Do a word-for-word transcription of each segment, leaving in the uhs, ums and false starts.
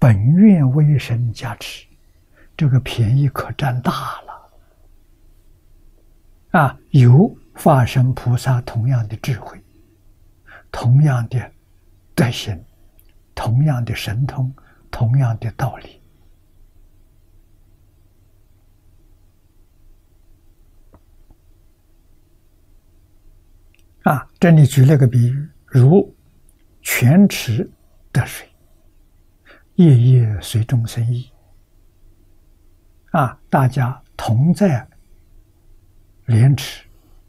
本愿威神加持，这个便宜可占大了啊！有法身菩萨同样的智慧，同样的德行，同样的神通，同样的道理啊！这里举了个比喻，如泉池得水，夜夜随众生意啊！大家同在莲池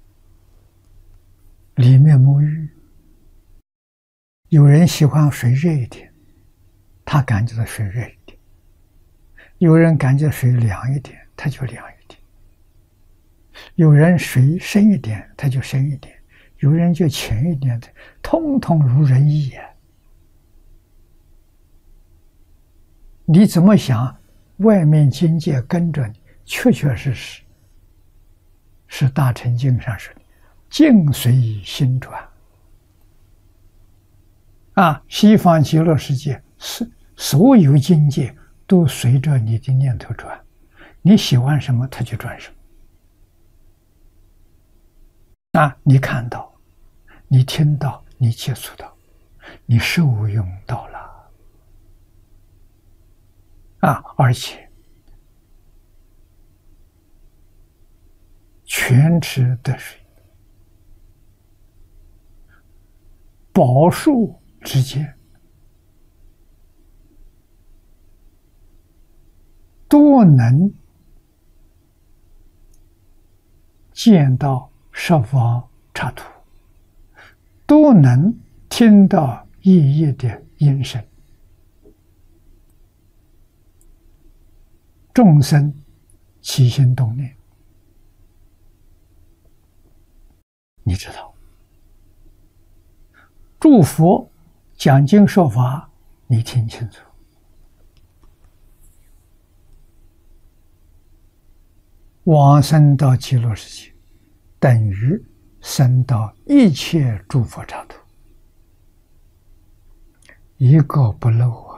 里面沐浴，有人喜欢水热一点，他感觉到水热一点；有人感觉水凉一点，他就凉一点；有人水深一点，他就深一点；有人就浅一点的，通通如人意啊！你怎么想？外面境界跟着你，确确实实是大乘经上说的“境随心转”啊！西方极乐世界是所有境界都随着你的念头转，你喜欢什么，它就转什么啊！你看到，你听到，你接触到，你受用到了。啊！而且泉池得水，宝树之间都能见到十方刹土，都能听到意义的音声。众生起心动念，你知道；诸佛讲经说法，你听清楚。往生到极乐世界，等于生到一切诸佛刹土，一个不漏啊！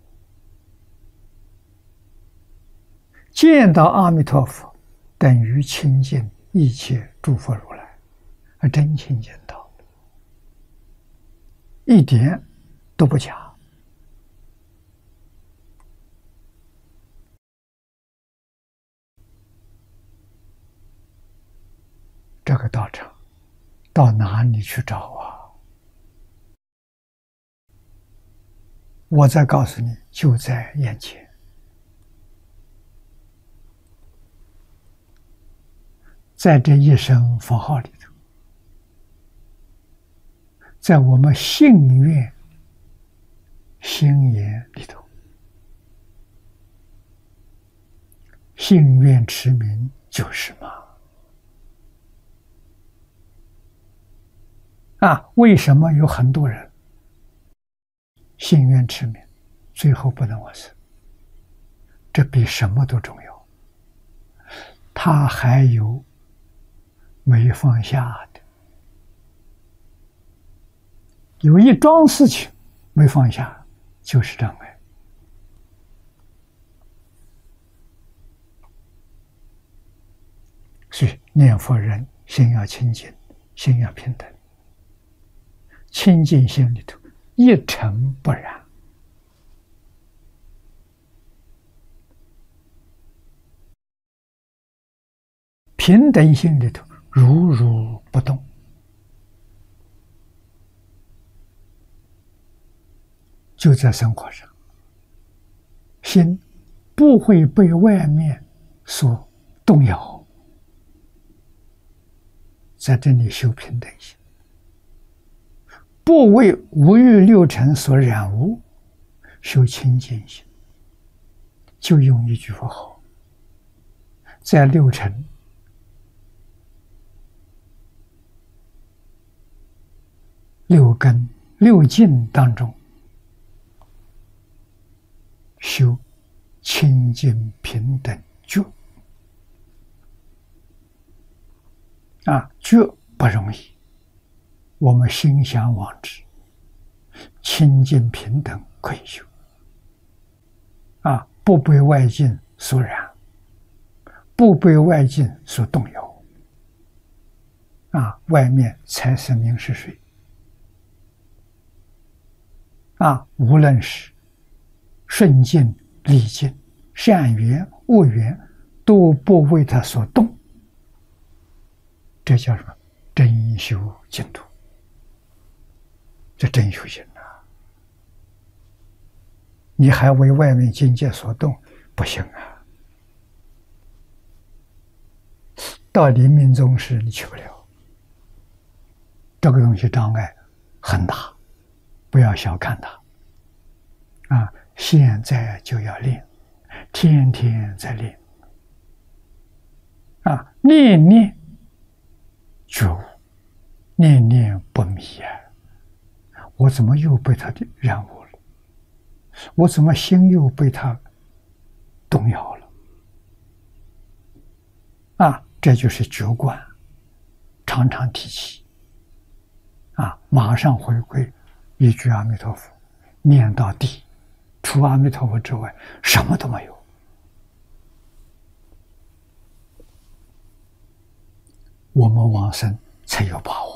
见到阿弥陀佛，等于亲近一切诸佛如来，而真亲近到，一点都不假。这个道场到哪里去找啊？我再告诉你，就在眼前。在这一声佛号里头，在我们信愿心言里头，信愿持名就是嘛。啊，为什么有很多人信愿持名，最后不能往生？这比什么都重要。他还有没放下的，有一桩事情没放下，就是障碍。所以念佛人心要清净，心要平等，清净心里头一尘不染，平等心里头如如不动，就在生活上，心不会被外面所动摇。在这里修平等心，不为五欲六尘所染污，修清净心，就用一句佛号，在六尘六根六境当中修清净平等觉啊，觉不容易，我们心向往之，清净平等可以修。 啊，不被外境所染，不被外境所动摇，啊，外面才是名是水，啊，无论是顺境、逆境、善缘、恶缘，都不为他所动。这叫什么？真修净土。这真修行啊！你还为外面境界所动，不行啊！到临命终时，你去不了。这个东西障碍很大，不要小看它。啊，现在就要练，天天在练。啊，念念觉悟，念念不迷啊！我怎么又被他染污了？我怎么心又被他动摇了？啊，这就是觉观，常常提起。啊，马上回归一句阿弥陀佛，念到底，除阿弥陀佛之外，什么都没有。我们往生才有把握。